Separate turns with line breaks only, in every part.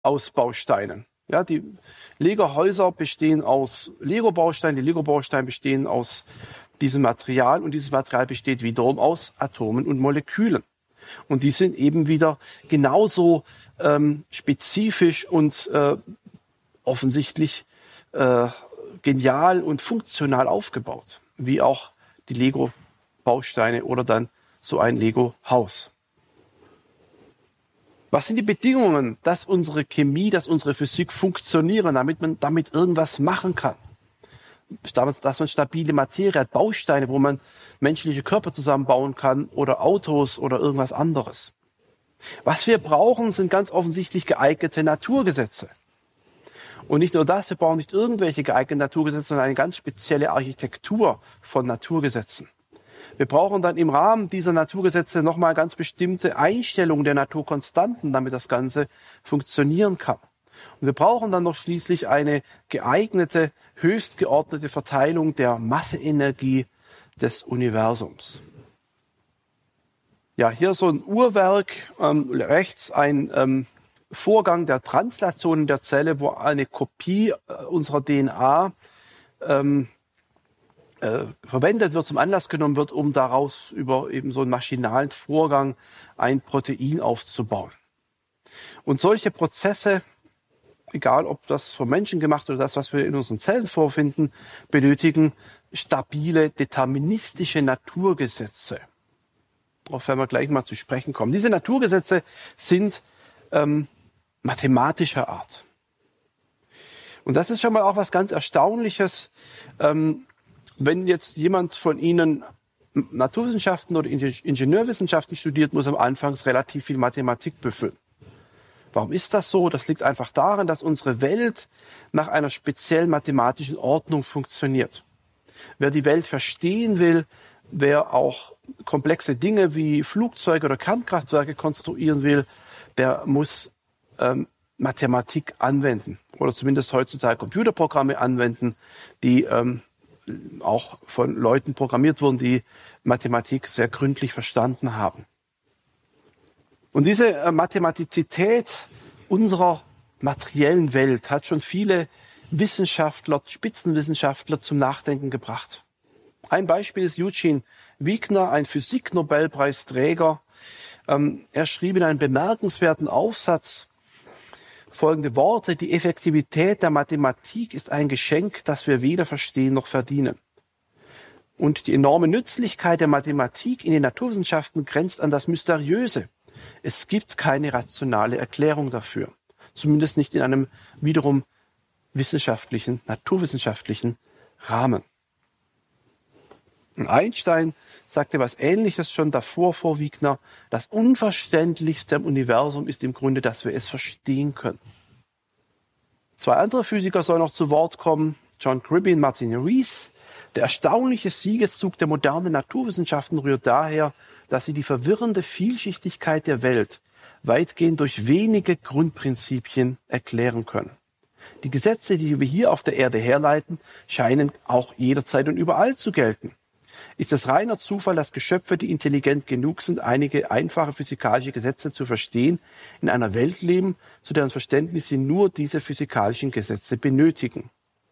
aus Bausteinen. Ja, die Lego-Häuser bestehen aus Lego-Bausteinen, die Lego-Bausteine bestehen aus diesem Material und dieses Material besteht wiederum aus Atomen und Molekülen. Und die sind eben wieder genauso spezifisch und offensichtlich genial und funktional aufgebaut, wie auch die Lego-Bausteine oder dann so ein Lego-Haus. Was sind die Bedingungen, dass unsere Chemie, dass unsere Physik funktionieren, damit man damit irgendwas machen kann? Dass man stabile Materie hat, Bausteine, wo man menschliche Körper zusammenbauen kann oder Autos oder irgendwas anderes. Was wir brauchen, sind ganz offensichtlich geeignete Naturgesetze. Und nicht nur das, wir brauchen nicht irgendwelche geeigneten Naturgesetze, sondern eine ganz spezielle Architektur von Naturgesetzen. Wir brauchen dann im Rahmen dieser Naturgesetze nochmal ganz bestimmte Einstellungen der Naturkonstanten, damit das Ganze funktionieren kann. Und wir brauchen dann noch schließlich eine geeignete, höchst geordnete Verteilung der Masseenergie des Universums. Ja, hier so ein Uhrwerk, rechts ein Vorgang der Translation in der Zelle, wo eine Kopie unserer DNA verwendet wird, zum Anlass genommen wird, um daraus über eben so einen maschinalen Vorgang ein Protein aufzubauen. Und solche Prozesse, egal ob das vom Menschen gemacht oder das, was wir in unseren Zellen vorfinden, benötigen stabile, deterministische Naturgesetze. Darauf werden wir gleich mal zu sprechen kommen. Diese Naturgesetze sind mathematischer Art. Und das ist schon mal auch was ganz Erstaunliches, wenn jetzt jemand von Ihnen Naturwissenschaften oder Ingenieurwissenschaften studiert, muss am Anfang relativ viel Mathematik büffeln. Warum ist das so? Das liegt einfach daran, dass unsere Welt nach einer speziellen mathematischen Ordnung funktioniert. Wer die Welt verstehen will, wer auch komplexe Dinge wie Flugzeuge oder Kernkraftwerke konstruieren will, der muss Mathematik anwenden oder zumindest heutzutage Computerprogramme anwenden, die auch von Leuten programmiert wurden, die Mathematik sehr gründlich verstanden haben. Und diese Mathematizität unserer materiellen Welt hat schon viele Wissenschaftler, Spitzenwissenschaftler zum Nachdenken gebracht. Ein Beispiel ist Eugene Wigner, ein Physik-Nobelpreisträger. Er schrieb in einem bemerkenswerten Aufsatz folgende Worte: Die Effektivität der Mathematik ist ein Geschenk, das wir weder verstehen noch verdienen. Und die enorme Nützlichkeit der Mathematik in den Naturwissenschaften grenzt an das Mysteriöse. Es gibt keine rationale Erklärung dafür. Zumindest nicht in einem wiederum wissenschaftlichen, naturwissenschaftlichen Rahmen. Und Einstein sagte was Ähnliches schon davor vor Wigner: Das Unverständlichste im Universum ist im Grunde, dass wir es verstehen können. Zwei andere Physiker sollen noch zu Wort kommen: John Cribbin, Martin Rees. Der erstaunliche Siegeszug der modernen Naturwissenschaften rührt daher, dass sie die verwirrende Vielschichtigkeit der Welt weitgehend durch wenige Grundprinzipien erklären können. Die Gesetze, die wir hier auf der Erde herleiten, scheinen auch jederzeit und überall zu gelten. Ist es reiner Zufall, dass Geschöpfe, die intelligent genug sind, einige einfache physikalische Gesetze zu verstehen, in einer Welt leben, zu deren Verständnis sie nur diese physikalischen Gesetze benötigen?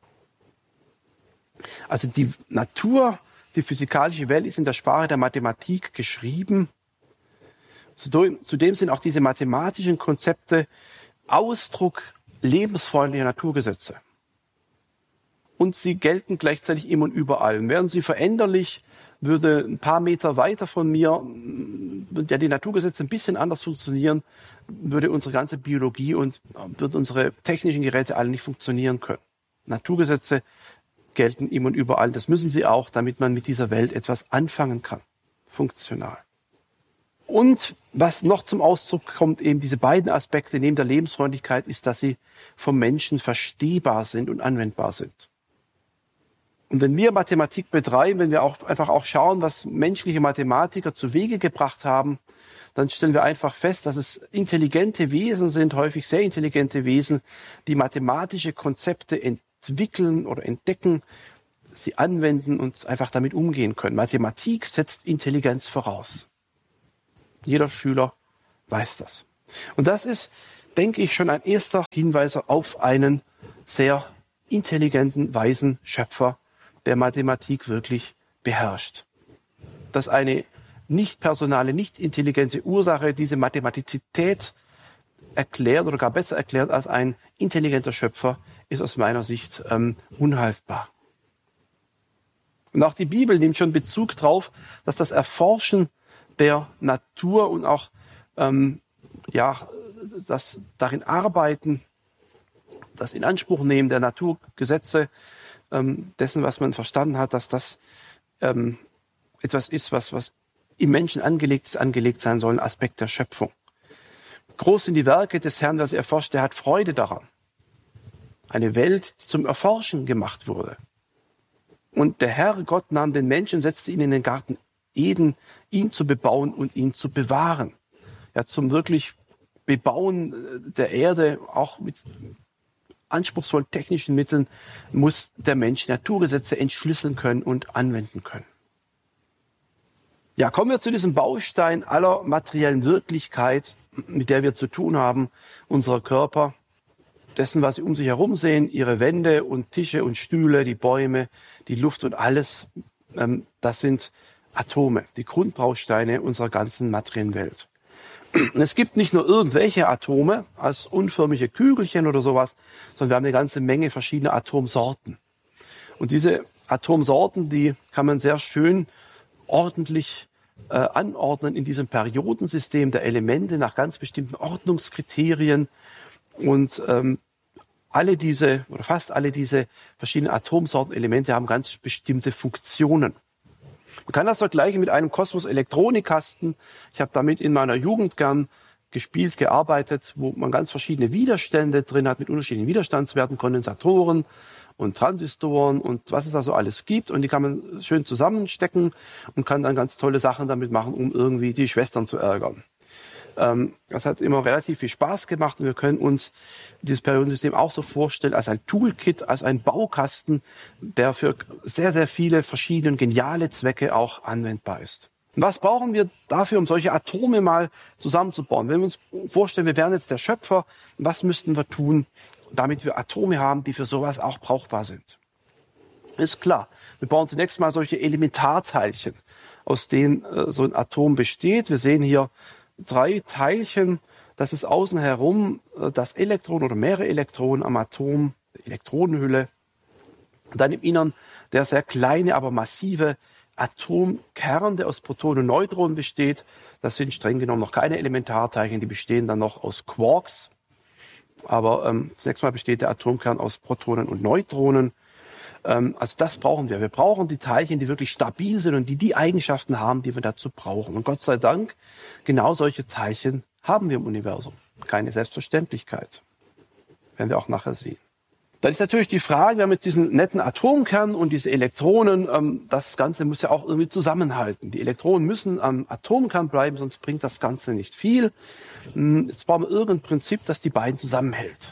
Also die Natur, die physikalische Welt ist in der Sprache der Mathematik geschrieben. Zudem sind auch diese mathematischen Konzepte Ausdruck lebensfreundlicher Naturgesetze. Und sie gelten gleichzeitig immer und überall. Wären sie veränderlich, würde ein paar Meter weiter von mir, ja, die Naturgesetze ein bisschen anders funktionieren, würde unsere ganze Biologie und würden unsere technischen Geräte alle nicht funktionieren können. Naturgesetze gelten immer und überall. Das müssen sie auch, damit man mit dieser Welt etwas anfangen kann. Funktional. Und was noch zum Ausdruck kommt, eben diese beiden Aspekte neben der Lebensfreundlichkeit, ist, dass sie vom Menschen verstehbar sind und anwendbar sind. Und wenn wir Mathematik betreiben, wenn wir auch einfach auch schauen, was menschliche Mathematiker zu Wege gebracht haben, dann stellen wir einfach fest, dass es intelligente Wesen sind, häufig sehr intelligente Wesen, die mathematische Konzepte entwickeln oder entdecken, sie anwenden und einfach damit umgehen können. Mathematik setzt Intelligenz voraus. Jeder Schüler weiß das. Und das ist denke ich, schon ein erster Hinweis auf einen sehr intelligenten, weisen Schöpfer, der Mathematik wirklich beherrscht. Dass eine nicht personale, nicht intelligente Ursache diese Mathematizität erklärt oder gar besser erklärt als ein intelligenter Schöpfer, ist aus meiner Sicht unhaltbar. Und auch die Bibel nimmt schon Bezug darauf, dass das Erforschen der Natur und auch das darin Arbeiten, das Inanspruchnehmen der Naturgesetze, dessen, was man verstanden hat, dass das etwas ist, was im Menschen angelegt sein soll, ein Aspekt der Schöpfung. Groß sind die Werke des Herrn, was er erforscht, der hat Freude daran. Eine Welt, die zum Erforschen gemacht wurde. Und der Herr Gott nahm den Menschen, setzte ihn in den Garten Eden, ihn zu bebauen und ihn zu bewahren. Ja, zum wirklich Bebauen der Erde, auch mit anspruchsvollen technischen Mitteln, muss der Mensch Naturgesetze entschlüsseln können und anwenden können. Ja, kommen wir zu diesem Baustein aller materiellen Wirklichkeit, mit der wir zu tun haben, unserer Körper, dessen, was sie um sich herum sehen, ihre Wände und Tische und Stühle, die Bäume, die Luft und alles, das sind Atome, die Grundbausteine unserer ganzen materiellen Welt. Und es gibt nicht nur irgendwelche Atome als unförmige Kügelchen oder sowas, sondern wir haben eine ganze Menge verschiedener Atomsorten. Und diese Atomsorten, die kann man sehr schön ordentlich anordnen in diesem Periodensystem der Elemente nach ganz bestimmten Ordnungskriterien. Und alle diese oder fast alle diese verschiedenen Atomsorten, Elemente haben ganz bestimmte Funktionen. Man kann das vergleichen mit einem Kosmos-Elektronikkasten. Ich habe damit in meiner Jugend gern gespielt, gearbeitet, wo man ganz verschiedene Widerstände drin hat mit unterschiedlichen Widerstandswerten, Kondensatoren und Transistoren und was es da so alles gibt. Und die kann man schön zusammenstecken und kann dann ganz tolle Sachen damit machen, um irgendwie die Schwestern zu ärgern. Das hat immer relativ viel Spaß gemacht und wir können uns dieses Periodensystem auch so vorstellen als ein Toolkit, als ein Baukasten, der für sehr, sehr viele verschiedene geniale Zwecke auch anwendbar ist. Und was brauchen wir dafür, um solche Atome mal zusammenzubauen? Wenn wir uns vorstellen, wir wären jetzt der Schöpfer, was müssten wir tun, damit wir Atome haben, die für sowas auch brauchbar sind? Ist klar, wir brauchen zunächst mal solche Elementarteilchen, aus denen so ein Atom besteht. Wir sehen hier 3 Teilchen, das ist außen herum das Elektron oder mehrere Elektronen am Atom, Elektronenhülle. Und dann im Innern der sehr kleine, aber massive Atomkern, der aus Protonen und Neutronen besteht. Das sind streng genommen noch keine Elementarteilchen, die bestehen dann noch aus Quarks. Aber zunächst mal besteht der Atomkern aus Protonen und Neutronen. Also das brauchen wir. Wir brauchen die Teilchen, die wirklich stabil sind und die Eigenschaften haben, die wir dazu brauchen. Und Gott sei Dank, genau solche Teilchen haben wir im Universum. Keine Selbstverständlichkeit. Werden wir auch nachher sehen. Dann ist natürlich die Frage, wir haben jetzt diesen netten Atomkern und diese Elektronen, das Ganze muss ja auch irgendwie zusammenhalten. Die Elektronen müssen am Atomkern bleiben, sonst bringt das Ganze nicht viel. Jetzt brauchen wir irgendein Prinzip, das die beiden zusammenhält.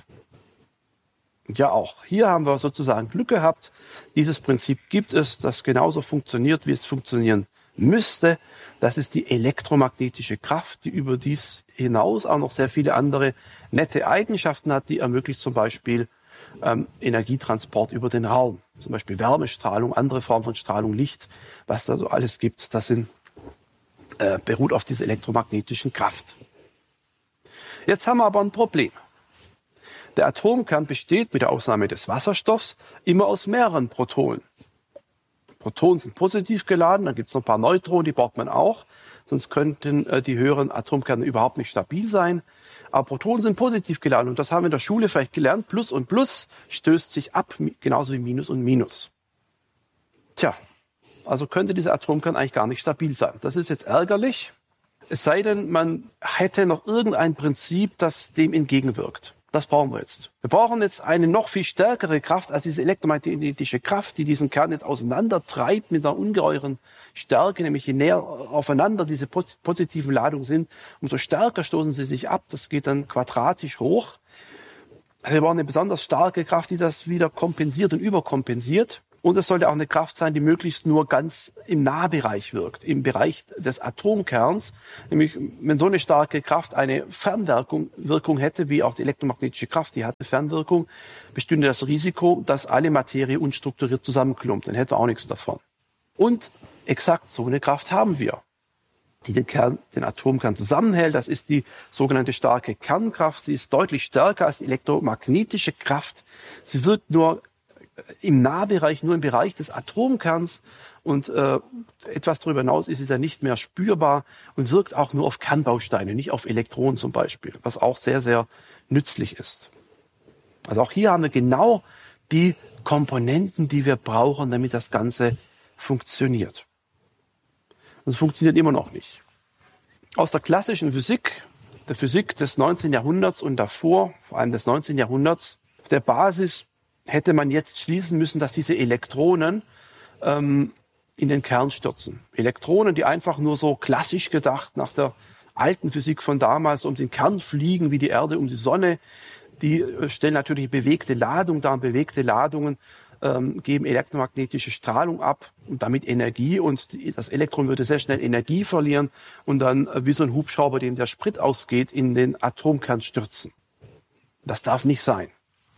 Und ja auch, hier haben wir sozusagen Glück gehabt. Dieses Prinzip gibt es, das genauso funktioniert, wie es funktionieren müsste. Das ist die elektromagnetische Kraft, die über dies hinaus auch noch sehr viele andere nette Eigenschaften hat. Die ermöglicht zum Beispiel Energietransport über den Raum. Zum Beispiel Wärmestrahlung, andere Formen von Strahlung, Licht, was da so alles gibt. Das beruht auf dieser elektromagnetischen Kraft. Jetzt haben wir aber ein Problem. Der Atomkern besteht mit der Ausnahme des Wasserstoffs immer aus mehreren Protonen. Protonen sind positiv geladen, dann gibt es noch ein paar Neutronen, die braucht man auch. Sonst könnten die höheren Atomkerne überhaupt nicht stabil sein. Aber Protonen sind positiv geladen und das haben wir in der Schule vielleicht gelernt. Plus und Plus stößt sich ab, genauso wie Minus und Minus. Tja, also könnte dieser Atomkern eigentlich gar nicht stabil sein. Das ist jetzt ärgerlich. Es sei denn, man hätte noch irgendein Prinzip, das dem entgegenwirkt. Das brauchen wir jetzt. Wir brauchen jetzt eine noch viel stärkere Kraft als diese elektromagnetische Kraft, die diesen Kern jetzt auseinandertreibt mit einer ungeheuren Stärke, nämlich je näher aufeinander diese positiven Ladungen sind, umso stärker stoßen sie sich ab. Das geht dann quadratisch hoch. Wir brauchen eine besonders starke Kraft, die das wieder kompensiert und überkompensiert. Und es sollte auch eine Kraft sein, die möglichst nur ganz im Nahbereich wirkt, im Bereich des Atomkerns. Nämlich, wenn so eine starke Kraft eine Wirkung hätte, wie auch die elektromagnetische Kraft, die hat eine Fernwirkung, bestünde das Risiko, dass alle Materie unstrukturiert zusammenklumpt. Dann hätten wir auch nichts davon. Und exakt so eine Kraft haben wir, die den Atomkern zusammenhält. Das ist die sogenannte starke Kernkraft. Sie ist deutlich stärker als die elektromagnetische Kraft. Sie wirkt nur im Nahbereich, nur im Bereich des Atomkerns und etwas darüber hinaus ist sie dann nicht mehr spürbar und wirkt auch nur auf Kernbausteine, nicht auf Elektronen zum Beispiel, was auch sehr, sehr nützlich ist. Also auch hier haben wir genau die Komponenten, die wir brauchen, damit das Ganze funktioniert. Und es funktioniert immer noch nicht. Aus der klassischen Physik, der Physik des 19. Jahrhunderts und davor, vor allem des 19. Jahrhunderts, auf der Basis hätte man jetzt schließen müssen, dass diese Elektronen in den Kern stürzen. Elektronen, die einfach nur so klassisch gedacht nach der alten Physik von damals um den Kern fliegen, wie die Erde um die Sonne, die stellen natürlich bewegte Ladung dar. Bewegte Ladungen geben elektromagnetische Strahlung ab und damit Energie. Und das Elektron würde sehr schnell Energie verlieren und dann wie so ein Hubschrauber, dem der Sprit ausgeht, in den Atomkern stürzen. Das darf nicht sein.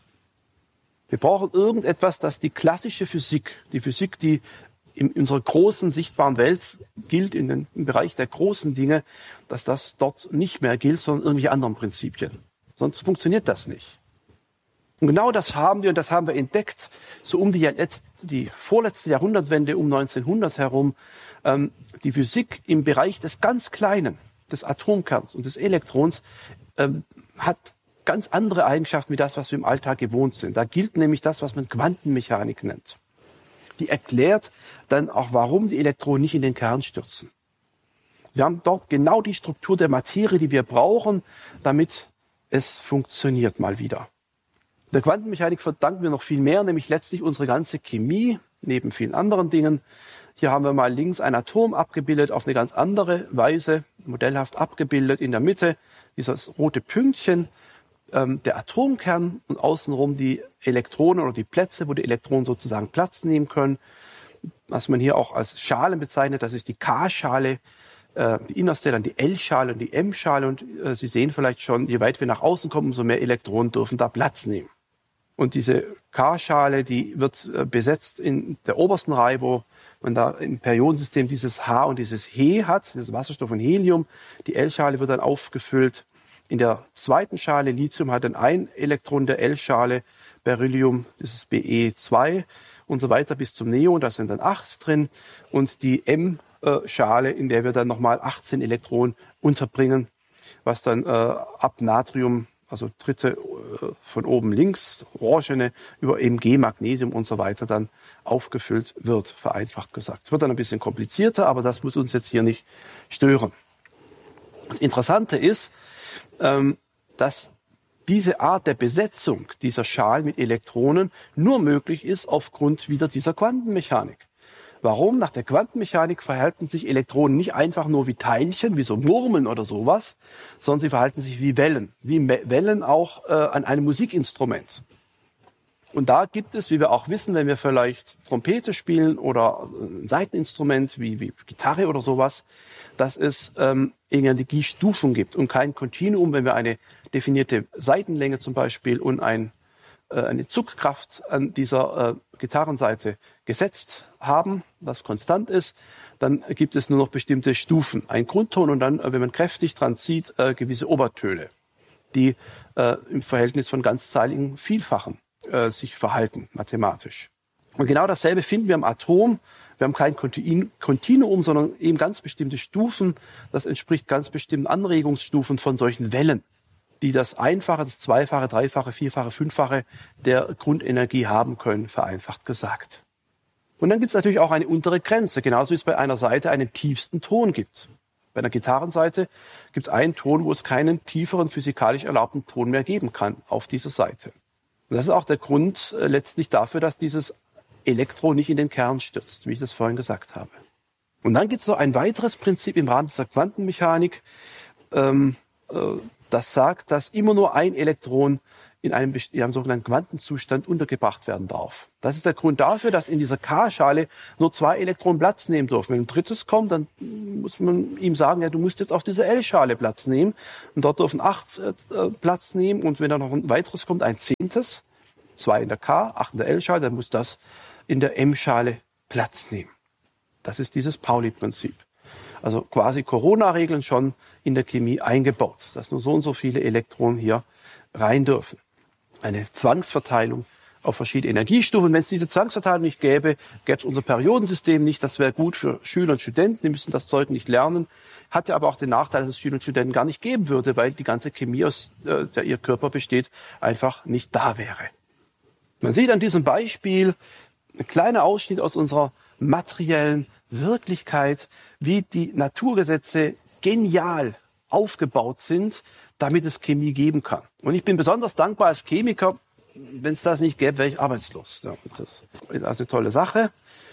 Wir brauchen irgendetwas, das die klassische Physik, die Physik, die in unserer großen sichtbaren Welt gilt, im Bereich der großen Dinge, dass das dort nicht mehr gilt, sondern irgendwelche anderen Prinzipien. Sonst funktioniert das nicht. Und genau das haben wir, und das haben wir entdeckt, so um die vorletzte Jahrhundertwende, um 1900 herum. Die Physik im Bereich des ganz Kleinen, des Atomkerns und des Elektrons, hat ganz andere Eigenschaften wie das, was wir im Alltag gewohnt sind. Da gilt nämlich das, was man Quantenmechanik nennt. Die erklärt dann auch, warum die Elektronen nicht in den Kern stürzen. Wir haben dort genau die Struktur der Materie, die wir brauchen, damit es funktioniert mal wieder. Der Quantenmechanik verdanken wir noch viel mehr, nämlich letztlich unsere ganze Chemie, neben vielen anderen Dingen. Hier haben wir mal links ein Atom abgebildet auf eine ganz andere Weise, modellhaft abgebildet. In der Mitte dieses rote Pünktchen, der Atomkern und außenrum die Elektronen oder die Plätze, wo die Elektronen sozusagen Platz nehmen können. Was man hier auch als Schalen bezeichnet, das ist die K-Schale, die innerste, dann die L-Schale und die M-Schale. Und Sie sehen vielleicht schon, je weit wir nach außen kommen, umso mehr Elektronen dürfen da Platz nehmen. Und diese K-Schale, die wird besetzt in der obersten Reihe, wo man da im Periodensystem dieses H und dieses He hat, das Wasserstoff und Helium. Die L-Schale wird dann aufgefüllt. In der zweiten Schale, Lithium, hat dann ein Elektron der L-Schale, Beryllium, das ist Be2 und so weiter bis zum Neon, da sind dann 8 drin. Und die M-Schale, in der wir dann nochmal 18 Elektronen unterbringen, was dann ab Natrium, also dritte von oben links, orangene, über Mg, Magnesium und so weiter dann aufgefüllt wird, vereinfacht gesagt. Es wird dann ein bisschen komplizierter, aber das muss uns jetzt hier nicht stören. Das Interessante ist, dass diese Art der Besetzung dieser Schalen mit Elektronen nur möglich ist aufgrund wieder dieser Quantenmechanik. Warum? Nach der Quantenmechanik verhalten sich Elektronen nicht einfach nur wie Teilchen, wie so Murmeln oder sowas, sondern sie verhalten sich wie Wellen auch an einem Musikinstrument. Und da gibt es, wie wir auch wissen, wenn wir vielleicht Trompete spielen oder ein Saiteninstrument wie Gitarre oder sowas, dass es Energiestufen gibt und kein Kontinuum, wenn wir eine definierte Saitenlänge zum Beispiel und eine Zugkraft an dieser Gitarrenseite gesetzt haben, was konstant ist, dann gibt es nur noch bestimmte Stufen. Ein Grundton und dann, wenn man kräftig dran zieht, gewisse Obertöne, die im Verhältnis von ganzzahligen Vielfachen sich verhalten, mathematisch. Und genau dasselbe finden wir im Atom. Wir haben kein Kontinuum, sondern eben ganz bestimmte Stufen. Das entspricht ganz bestimmten Anregungsstufen von solchen Wellen, die das Einfache, das Zweifache, Dreifache, Vierfache, Fünffache der Grundenergie haben können, vereinfacht gesagt. Und dann gibt es natürlich auch eine untere Grenze, genauso wie es bei einer Seite einen tiefsten Ton gibt. Bei einer Gitarrenseite gibt es einen Ton, wo es keinen tieferen physikalisch erlaubten Ton mehr geben kann auf dieser Seite. Und das ist auch der Grund letztlich dafür, dass dieses Elektron nicht in den Kern stürzt, wie ich das vorhin gesagt habe. Und dann gibt es noch ein weiteres Prinzip im Rahmen dieser Quantenmechanik, das sagt, dass immer nur ein Elektron in einem sogenannten Quantenzustand untergebracht werden darf. Das ist der Grund dafür, dass in dieser K-Schale nur 2 Elektronen Platz nehmen dürfen. Wenn ein drittes kommt, dann muss man ihm sagen, ja, du musst jetzt auf dieser L-Schale Platz nehmen. Und dort dürfen 8 Platz nehmen. Und wenn da noch ein weiteres kommt, ein 10., 2 in der K, 8 in der L-Schale, dann muss das in der M-Schale Platz nehmen. Das ist dieses Pauli-Prinzip. Also quasi Corona-Regeln schon in der Chemie eingebaut, dass nur so und so viele Elektronen hier rein dürfen. Eine Zwangsverteilung auf verschiedene Energiestufen. Wenn es diese Zwangsverteilung nicht gäbe, gäbe es unser Periodensystem nicht. Das wäre gut für Schüler und Studenten, die müssen das Zeug nicht lernen. Hatte aber auch den Nachteil, dass es Schüler und Studenten gar nicht geben würde, weil die ganze Chemie, aus der ihr Körper besteht, einfach nicht da wäre. Man sieht an diesem Beispiel ein kleiner Ausschnitt aus unserer materiellen Wirklichkeit, wie die Naturgesetze genial aufgebaut sind, damit es Chemie geben kann. Und ich bin besonders dankbar als Chemiker. Wenn es das nicht gäbe, wäre ich arbeitslos. Ja, das ist also eine tolle Sache.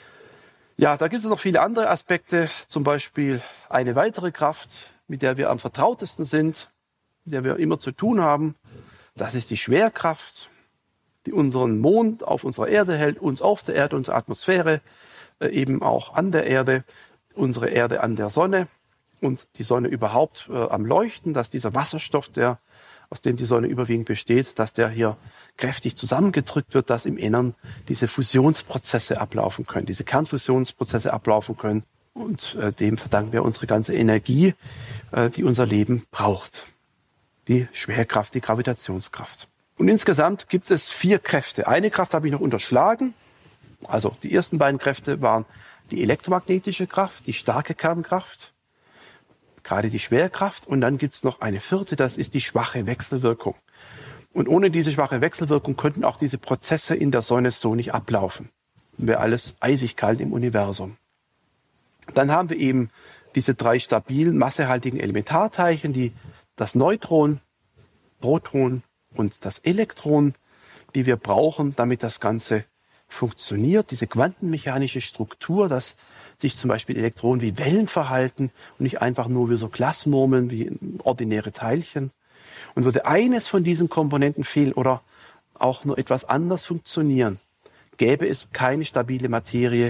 Ja, da gibt es noch viele andere Aspekte. Zum Beispiel eine weitere Kraft, mit der wir am vertrautesten sind, mit der wir immer zu tun haben. Das ist die Schwerkraft, die unseren Mond auf unserer Erde hält, uns auf der Erde, unsere Atmosphäre eben auch an der Erde, unsere Erde an der Sonne und die Sonne überhaupt am Leuchten, dass dieser Wasserstoff, aus dem die Sonne überwiegend besteht, dass der hier kräftig zusammengedrückt wird, dass im Innern diese Fusionsprozesse ablaufen können, diese Kernfusionsprozesse ablaufen können. Und dem verdanken wir unsere ganze Energie, die unser Leben braucht. Die Schwerkraft, die Gravitationskraft. Und insgesamt gibt es 4 Kräfte. Eine Kraft habe ich noch unterschlagen. Also die ersten beiden Kräfte waren die elektromagnetische Kraft, die starke Kernkraft, gerade die Schwerkraft. Und dann gibt es noch eine 4., das ist die schwache Wechselwirkung. Und ohne diese schwache Wechselwirkung könnten auch diese Prozesse in der Sonne so nicht ablaufen. Wäre alles eisig kalt im Universum. Dann haben wir eben diese 3 stabilen, massehaltigen Elementarteilchen, das Neutron, Proton und das Elektron, die wir brauchen, damit das Ganze funktioniert. Diese quantenmechanische Struktur, dass sich zum Beispiel Elektronen wie Wellen verhalten und nicht einfach nur wie so Glasmurmeln, wie ordinäre Teilchen. Und würde eines von diesen Komponenten fehlen oder auch nur etwas anders funktionieren, gäbe es keine stabile Materie,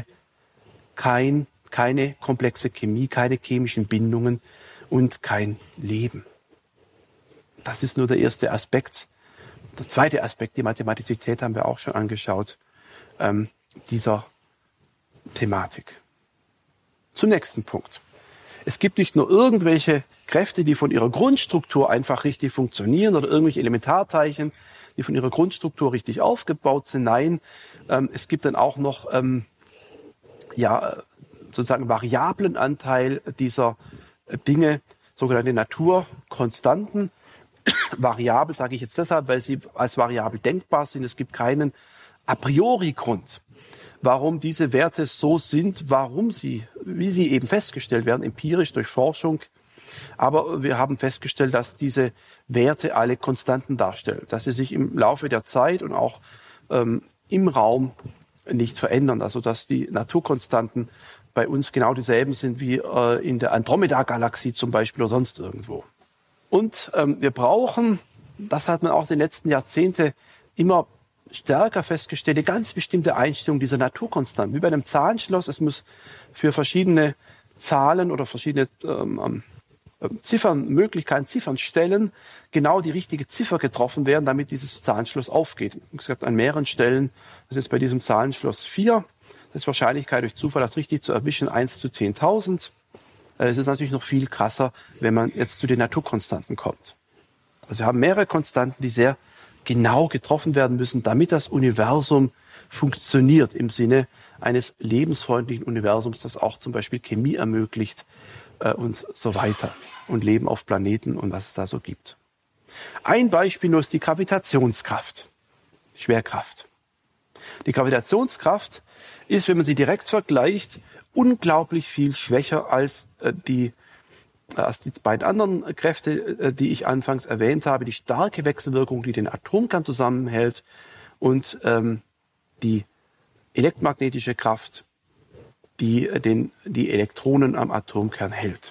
keine komplexe Chemie, keine chemischen Bindungen und kein Leben. Das ist nur der erste Aspekt. Der zweite Aspekt, die Mathematizität, haben wir auch schon angeschaut, dieser Thematik. Zum nächsten Punkt. Es gibt nicht nur irgendwelche Kräfte, die von ihrer Grundstruktur einfach richtig funktionieren oder irgendwelche Elementarteilchen, die von ihrer Grundstruktur richtig aufgebaut sind. Nein, es gibt dann auch noch sozusagen variablen Anteil dieser Dinge, sogenannte Naturkonstanten. Variabel sage ich jetzt deshalb, weil sie als variabel denkbar sind. Es gibt keinen a priori Grund, warum diese Werte so sind, wie sie eben festgestellt werden, empirisch durch Forschung. Aber wir haben festgestellt, dass diese Werte alle Konstanten darstellen, dass sie sich im Laufe der Zeit und auch im Raum nicht verändern. Also dass die Naturkonstanten bei uns genau dieselben sind wie in der Andromeda-Galaxie zum Beispiel oder sonst irgendwo. Und wir brauchen, das hat man auch in den letzten Jahrzehnten immer stärker festgestellt, eine ganz bestimmte Einstellung dieser Naturkonstanten. Wie bei einem Zahlenschloss, es muss für verschiedene Zahlen oder verschiedene Ziffernstellen genau die richtige Ziffer getroffen werden, damit dieses Zahlenschloss aufgeht. Wie gesagt, an mehreren Stellen, das ist bei diesem Zahlenschloss 4, das ist Wahrscheinlichkeit durch Zufall, das richtig zu erwischen, 1 zu 10.000. Es ist natürlich noch viel krasser, wenn man jetzt zu den Naturkonstanten kommt. Also wir haben mehrere Konstanten, die sehr genau getroffen werden müssen, damit das Universum funktioniert im Sinne eines lebensfreundlichen Universums, das auch zum Beispiel Chemie ermöglicht und so weiter und Leben auf Planeten und was es da so gibt. Ein Beispiel nur ist die Gravitationskraft, die Schwerkraft. Die Gravitationskraft ist, wenn man sie direkt vergleicht, unglaublich viel schwächer als die beiden anderen Kräfte, die ich anfangs erwähnt habe, die starke Wechselwirkung, die den Atomkern zusammenhält und die elektromagnetische Kraft, die die Elektronen am Atomkern hält.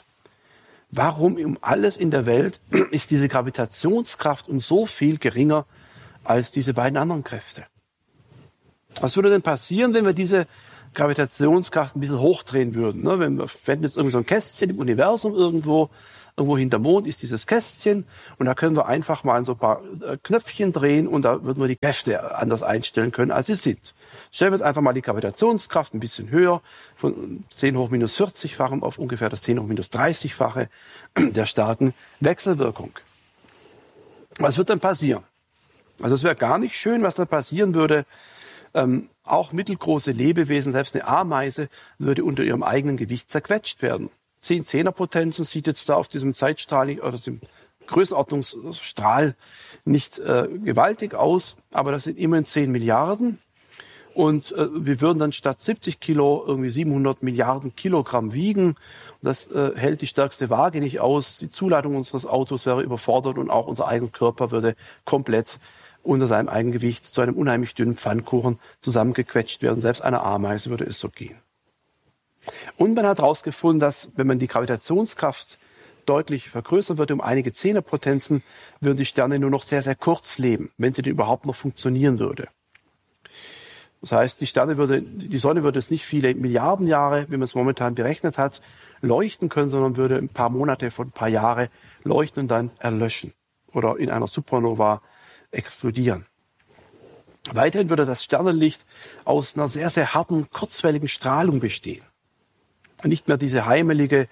Warum um alles in der Welt ist diese Gravitationskraft um so viel geringer als diese beiden anderen Kräfte. Was würde denn passieren, wenn wir diese Gravitationskraft ein bisschen hochdrehen würden? Ne? Wenn wir fänden jetzt irgendwie so ein Kästchen im Universum irgendwo hinterm Mond ist dieses Kästchen und da können wir einfach mal so ein paar Knöpfchen drehen und da würden wir die Kräfte anders einstellen können, als sie sind. Stellen wir jetzt einfach mal die Gravitationskraft ein bisschen höher, von 10 hoch minus 40-fachem auf ungefähr das 10 hoch minus 30-fache der starken Wechselwirkung. Was wird dann passieren? Also es wäre gar nicht schön, was dann passieren würde. Auch mittelgroße Lebewesen, selbst eine Ameise, würde unter ihrem eigenen Gewicht zerquetscht werden. 10 Zehnerpotenzen sieht jetzt da auf diesem Zeitstrahl oder dem Größenordnungsstrahl nicht gewaltig aus, aber das sind immerhin 10 Milliarden. Und wir würden dann statt 70 Kilo irgendwie 700 Milliarden Kilogramm wiegen. Das hält die stärkste Waage nicht aus. Die Zuladung unseres Autos wäre überfordert und auch unser eigener Körper würde komplett unter seinem Eigengewicht zu einem unheimlich dünnen Pfannkuchen zusammengequetscht werden. Selbst einer Ameise würde es so gehen. Und man hat herausgefunden, dass wenn man die Gravitationskraft deutlich vergrößern würde um einige Zehnerpotenzen, würden die Sterne nur noch sehr, sehr kurz leben, wenn sie denn überhaupt noch funktionieren würde. Das heißt, die Sonne würde es nicht viele Milliarden Jahre, wie man es momentan berechnet hat, leuchten können, sondern würde ein paar Monate von ein paar Jahre leuchten und dann erlöschen oder in einer Supernova explodieren. Weiterhin würde das Sternenlicht aus einer sehr, sehr harten, kurzwelligen Strahlung bestehen. Nicht mehr diese heimelige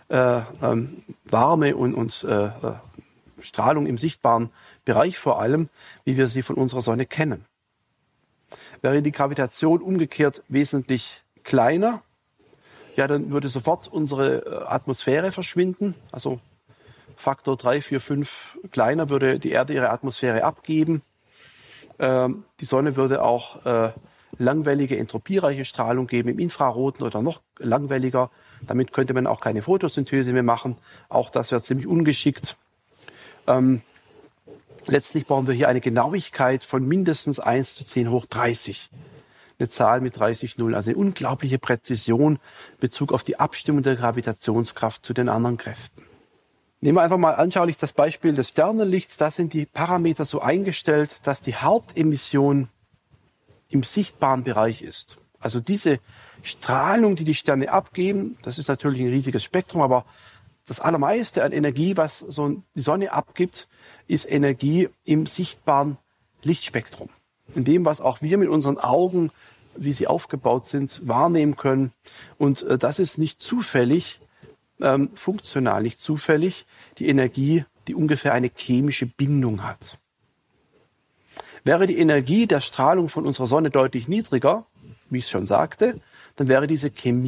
Warme und Strahlung im sichtbaren Bereich vor allem, wie wir sie von unserer Sonne kennen. Wäre die Gravitation umgekehrt wesentlich kleiner, ja, dann würde sofort unsere Atmosphäre verschwinden. Also Faktor 3, 4, 5 kleiner würde die Erde ihre Atmosphäre abgeben. Die Sonne würde auch langwellige, entropiereiche Strahlung geben im Infraroten oder noch langwelliger. Damit könnte man auch keine Photosynthese mehr machen. Auch das wäre ziemlich ungeschickt. Letztlich brauchen wir hier eine Genauigkeit von mindestens 1 zu 10 hoch 30. Eine Zahl mit 30 Nullen. Also eine unglaubliche Präzision in Bezug auf die Abstimmung der Gravitationskraft zu den anderen Kräften. Nehmen wir einfach mal anschaulich das Beispiel des Sternenlichts. Da sind die Parameter so eingestellt, dass die Hauptemission im sichtbaren Bereich ist. Also diese Strahlung, die die Sterne abgeben, das ist natürlich ein riesiges Spektrum, aber das Allermeiste an Energie, was so die Sonne abgibt, ist Energie im sichtbaren Lichtspektrum. In dem, was auch wir mit unseren Augen, wie sie aufgebaut sind, wahrnehmen können. Und das ist nicht zufällig, funktional nicht zufällig, die Energie, die ungefähr eine chemische Bindung hat. Wäre die Energie der Strahlung von unserer Sonne deutlich niedriger, wie ich es schon sagte, dann wäre diese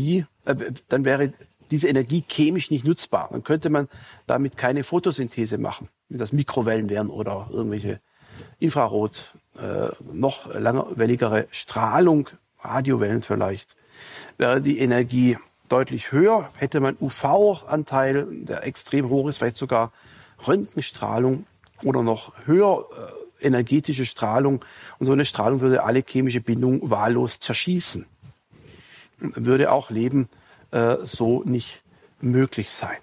Energie chemisch nicht nutzbar. Dann könnte man damit keine Photosynthese machen, wenn das Mikrowellen wären oder irgendwelche Infrarot, noch langwelligere Strahlung, Radiowellen vielleicht. Wäre die Energie deutlich höher, hätte man UV-Anteil, der extrem hoch ist, vielleicht sogar Röntgenstrahlung oder noch höher energetische Strahlung. Und so eine Strahlung würde alle chemische Bindung wahllos zerschießen. Würde auch Leben so nicht möglich sein.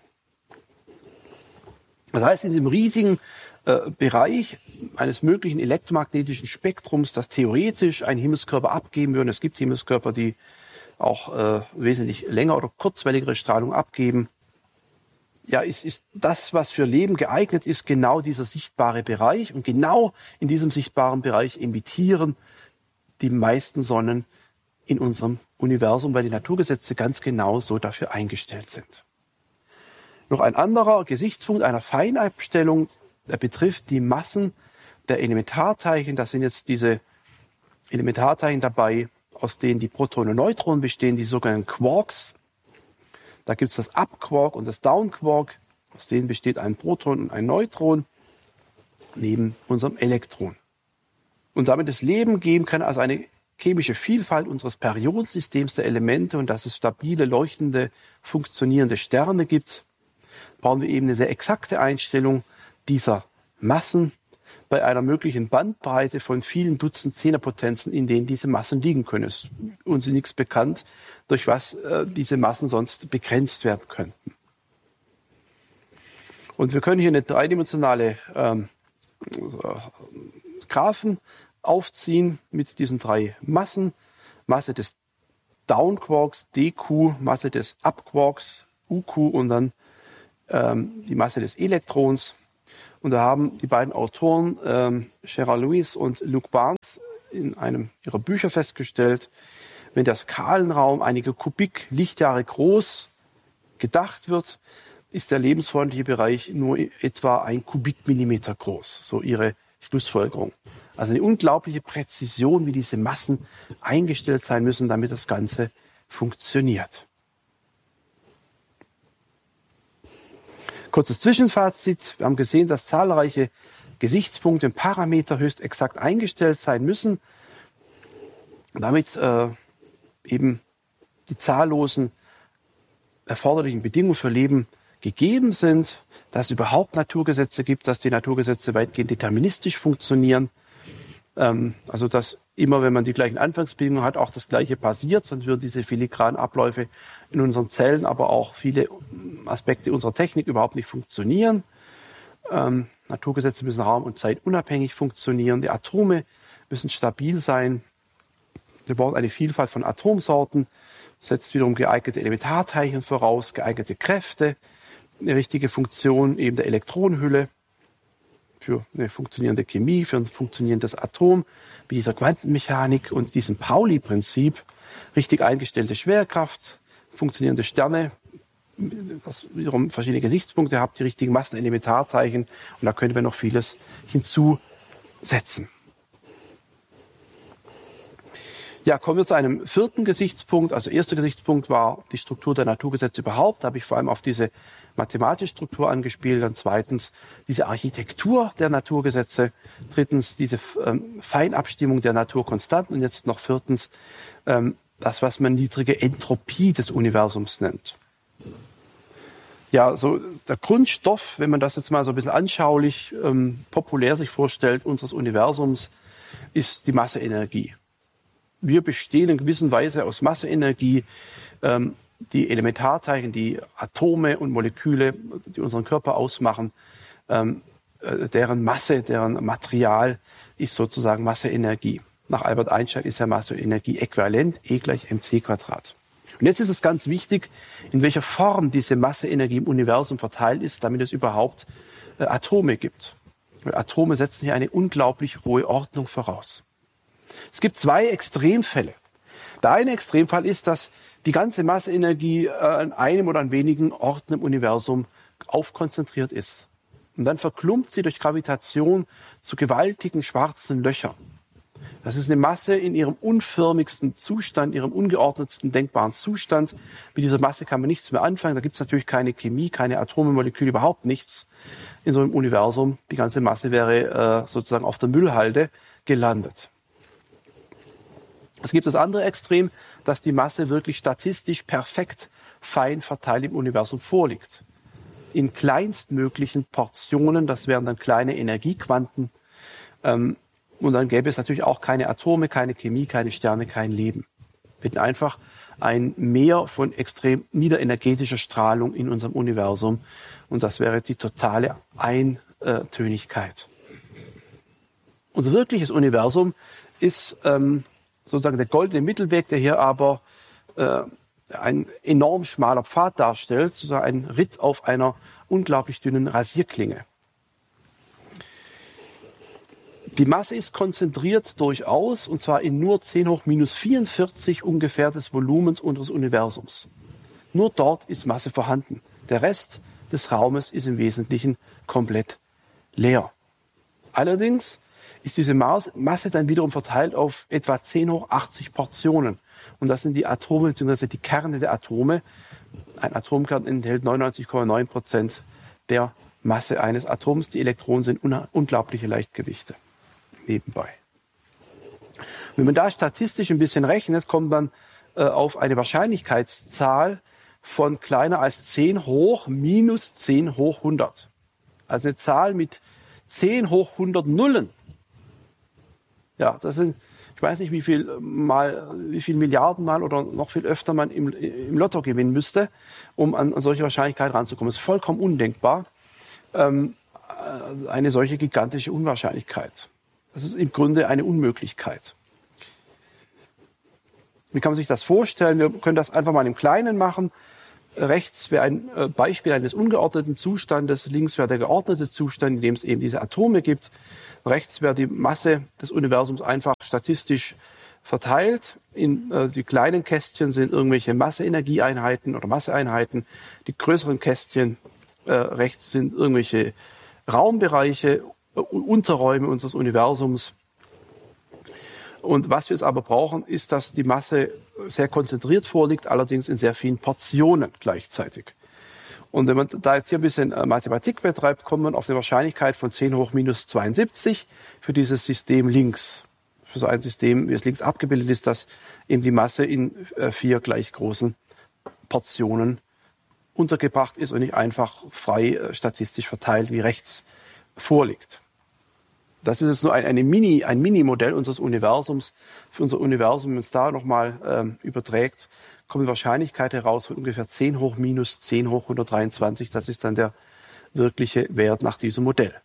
Das heißt, in diesem riesigen Bereich eines möglichen elektromagnetischen Spektrums, das theoretisch einen Himmelskörper abgeben würde, es gibt Himmelskörper, die auch wesentlich länger oder kurzwelligere Strahlung abgeben, ja, ist das, was für Leben geeignet ist, genau dieser sichtbare Bereich. Und genau in diesem sichtbaren Bereich emittieren die meisten Sonnen in unserem Universum, weil die Naturgesetze ganz genau so dafür eingestellt sind. Noch ein anderer Gesichtspunkt einer Feinabstellung, der betrifft die Massen der Elementarteilchen. Da sind jetzt diese Elementarteilchen dabei, aus denen die Protonen und Neutronen bestehen, die sogenannten Quarks. Da gibt es das Up-Quark und das Down-Quark. Aus denen besteht ein Proton und ein Neutron neben unserem Elektron. Und damit das Leben geben kann, also eine chemische Vielfalt unseres Periodensystems der Elemente und dass es stabile, leuchtende, funktionierende Sterne gibt, brauchen wir eben eine sehr exakte Einstellung dieser Massen bei einer möglichen Bandbreite von vielen Dutzend Zehnerpotenzen, in denen diese Massen liegen können. Es ist uns nichts bekannt, durch was diese Massen sonst begrenzt werden könnten. Und wir können hier eine dreidimensionale Graphen aufziehen mit diesen 3 Massen. Masse des Downquarks, dq, Masse des Upquarks, uq und dann die Masse des Elektrons. Und da haben die beiden Autoren, Gerard Lewis und Luke Barnes, in einem ihrer Bücher festgestellt, wenn der Skalenraum einige Kubik-Lichtjahre groß gedacht wird, ist der lebensfreundliche Bereich nur etwa 1 Kubikmillimeter groß. So ihre Schlussfolgerung. Also eine unglaubliche Präzision, wie diese Massen eingestellt sein müssen, damit das Ganze funktioniert. Kurzes Zwischenfazit. Wir haben gesehen, dass zahlreiche Gesichtspunkte und Parameter höchst exakt eingestellt sein müssen, damit eben die zahllosen erforderlichen Bedingungen für Leben gegeben sind, dass es überhaupt Naturgesetze gibt, dass die Naturgesetze weitgehend deterministisch funktionieren. Also dass immer, wenn man die gleichen Anfangsbedingungen hat, auch das Gleiche passiert, sonst würden diese filigranen Abläufe in unseren Zellen, aber auch viele Aspekte unserer Technik überhaupt nicht funktionieren. Naturgesetze müssen raum- und zeitunabhängig funktionieren. Die Atome müssen stabil sein. Wir brauchen eine Vielfalt von Atomsorten, setzt wiederum geeignete Elementarteilchen voraus, geeignete Kräfte, eine richtige Funktion eben der Elektronenhülle für eine funktionierende Chemie, für ein funktionierendes Atom, wie dieser Quantenmechanik und diesem Pauli-Prinzip, richtig eingestellte Schwerkraft, funktionierende Sterne, das wiederum verschiedene Gesichtspunkte habt, die richtigen Massen, Elementarteilchen, und da können wir noch vieles hinzusetzen. Ja, kommen wir zu einem 4. Gesichtspunkt. Also erster Gesichtspunkt war die Struktur der Naturgesetze überhaupt. Da habe ich vor allem auf diese mathematische Struktur angespielt. Dann 2. diese Architektur der Naturgesetze. 3. diese Feinabstimmung der Naturkonstanten. Und jetzt noch 4. das, was man niedrige Entropie des Universums nennt. Ja, so der Grundstoff, wenn man das jetzt mal so ein bisschen anschaulich, populär sich vorstellt, unseres Universums, ist die Masseenergie. Wir bestehen in gewisser Weise aus Masseenergie. Die Elementarteilchen, die Atome und Moleküle, die unseren Körper ausmachen, deren Masse, deren Material ist sozusagen Masseenergie. Nach Albert Einstein ist ja Masse und Energie äquivalent, E = mc². Und jetzt ist es ganz wichtig, in welcher Form diese Masseenergie im Universum verteilt ist, damit es überhaupt Atome gibt. Weil Atome setzen hier eine unglaublich hohe Ordnung voraus. Es gibt 2 Extremfälle. Der eine Extremfall ist, dass die ganze Masseenergie an einem oder an wenigen Orten im Universum aufkonzentriert ist. Und dann verklumpt sie durch Gravitation zu gewaltigen schwarzen Löchern. Das ist eine Masse in ihrem unförmigsten Zustand, ihrem ungeordnetsten denkbaren Zustand. Mit dieser Masse kann man nichts mehr anfangen. Da gibt es natürlich keine Chemie, keine Atome, Moleküle, überhaupt nichts in so einem Universum. Die ganze Masse wäre sozusagen auf der Müllhalde gelandet. Es gibt das andere Extrem, dass die Masse wirklich statistisch perfekt fein verteilt im Universum vorliegt. In kleinstmöglichen Portionen, das wären dann kleine Energiequanten. Und dann gäbe es natürlich auch keine Atome, keine Chemie, keine Sterne, kein Leben. Wir hätten einfach ein Meer von extrem niederenergetischer Strahlung in unserem Universum. Und das wäre die totale Eintönigkeit. Unser wirkliches Universum ist sozusagen der goldene Mittelweg, der hier aber ein enorm schmaler Pfad darstellt, sozusagen ein Ritt auf einer unglaublich dünnen Rasierklinge. Die Masse ist konzentriert durchaus, und zwar in nur 10⁻⁻44 ungefähr des Volumens unseres Universums. Nur dort ist Masse vorhanden. Der Rest des Raumes ist im Wesentlichen komplett leer. Allerdings ist diese Masse dann wiederum verteilt auf etwa 10⁻80 Portionen. Und das sind die Atome bzw. die Kerne der Atome. Ein Atomkern enthält 99,9% der Masse eines Atoms. Die Elektronen sind unglaubliche Leichtgewichte nebenbei. Wenn man da statistisch ein bisschen rechnet, kommt man auf eine Wahrscheinlichkeitszahl von kleiner als 10 hoch minus 10 hoch 100. Also eine Zahl mit 10 hoch 100 Nullen. Ja, das sind, ich weiß nicht, wie viel Milliarden Mal oder noch viel öfter man im Lotto gewinnen müsste, um an solche Wahrscheinlichkeit ranzukommen. Das ist vollkommen undenkbar, eine solche gigantische Unwahrscheinlichkeit. Das ist im Grunde eine Unmöglichkeit. Wie kann man sich das vorstellen? Wir können das einfach mal im Kleinen machen. Rechts wäre ein Beispiel eines ungeordneten Zustandes, links wäre der geordnete Zustand, in dem es eben diese Atome gibt. Rechts wäre die Masse des Universums einfach statistisch verteilt. Die kleinen Kästchen sind irgendwelche Masse-Energieeinheiten oder Masseeinheiten. Die größeren Kästchen rechts sind irgendwelche Raumbereiche, Unterräume unseres Universums. Und was wir jetzt aber brauchen, ist, dass die Masse sehr konzentriert vorliegt, allerdings in sehr vielen Portionen gleichzeitig. Und wenn man da jetzt hier ein bisschen Mathematik betreibt, kommt man auf eine Wahrscheinlichkeit von 10 hoch minus 72 für dieses System links. Für so ein System, wie es links abgebildet ist, dass eben die Masse in 4 gleich großen Portionen untergebracht ist und nicht einfach frei statistisch verteilt, wie rechts vorliegt. Das ist jetzt nur ein Mini-Modell unseres Universums. Für unser Universum, wenn man es da nochmal überträgt, kommt die Wahrscheinlichkeit heraus von ungefähr 10 hoch minus 10 hoch 123. Das ist dann der wirkliche Wert nach diesem Modell.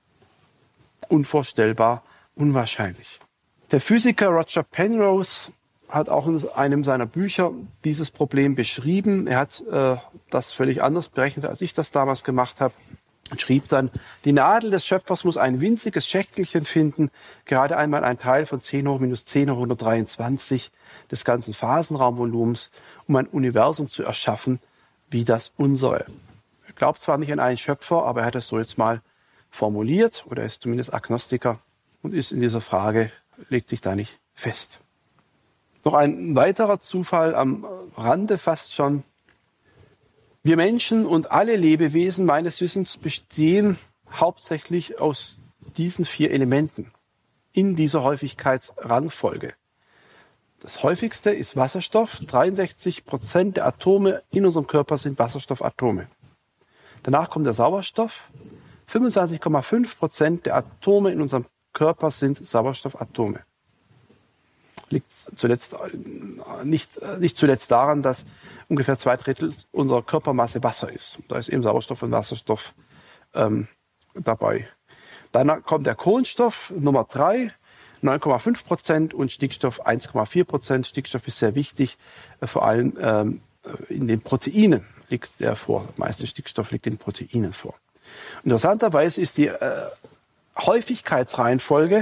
Unvorstellbar, unwahrscheinlich. Der Physiker Roger Penrose hat auch in einem seiner Bücher dieses Problem beschrieben. Er hat das völlig anders berechnet, als ich das damals gemacht habe. Und schrieb dann, die Nadel des Schöpfers muss ein winziges Schächtelchen finden, gerade einmal ein Teil von 10 hoch minus 10 hoch 123 des ganzen Phasenraumvolumens, um ein Universum zu erschaffen wie das unsere. Er glaubt zwar nicht an einen Schöpfer, aber er hat es so jetzt mal formuliert, oder er ist zumindest Agnostiker und ist in dieser Frage, legt sich da nicht fest. Noch ein weiterer Zufall am Rande fast schon. Wir Menschen und alle Lebewesen meines Wissens bestehen hauptsächlich aus diesen 4 Elementen in dieser Häufigkeitsrangfolge. Das häufigste ist Wasserstoff. 63% der Atome in unserem Körper sind Wasserstoffatome. Danach kommt der Sauerstoff. 25,5% der Atome in unserem Körper sind Sauerstoffatome. Liegt nicht zuletzt daran, dass ungefähr 2/3 unserer Körpermasse Wasser ist. Da ist eben Sauerstoff und Wasserstoff dabei. Dann kommt der Kohlenstoff, Nummer 3, 9,5% und Stickstoff 1,4%. Stickstoff ist sehr wichtig, vor allem in den Proteinen liegt der vor. Der meiste Stickstoff liegt in den Proteinen vor. Interessanterweise ist die Häufigkeitsreihenfolge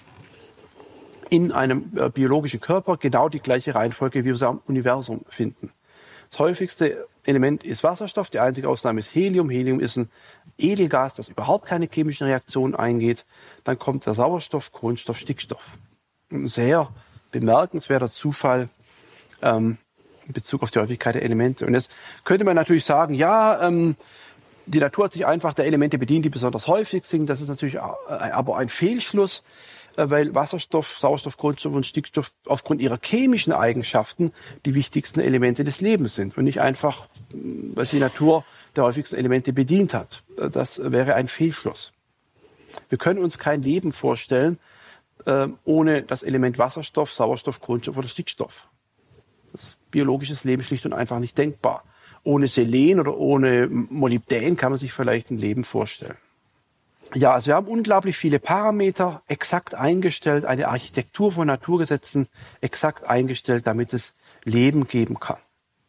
in einem biologischen Körper genau die gleiche Reihenfolge, wie wir sie am Universum finden. Das häufigste Element ist Wasserstoff, die einzige Ausnahme ist Helium. Helium ist ein Edelgas, das überhaupt keine chemischen Reaktionen eingeht. Dann kommt der Sauerstoff, Kohlenstoff, Stickstoff. Ein sehr bemerkenswerter Zufall in Bezug auf die Häufigkeit der Elemente. Und jetzt könnte man natürlich sagen, ja, die Natur hat sich einfach der Elemente bedient, die besonders häufig sind. Das ist natürlich aber ein Fehlschluss, weil Wasserstoff, Sauerstoff, Kohlenstoff und Stickstoff aufgrund ihrer chemischen Eigenschaften die wichtigsten Elemente des Lebens sind und nicht einfach, weil die Natur der häufigsten Elemente bedient hat. Das wäre ein Fehlschluss. Wir können uns kein Leben vorstellen ohne das Element Wasserstoff, Sauerstoff, Kohlenstoff oder Stickstoff. Das ist biologisches Leben schlicht und einfach nicht denkbar. Ohne Selen oder ohne Molybdän kann man sich vielleicht ein Leben vorstellen. Ja, also wir haben unglaublich viele Parameter exakt eingestellt, eine Architektur von Naturgesetzen exakt eingestellt, damit es Leben geben kann.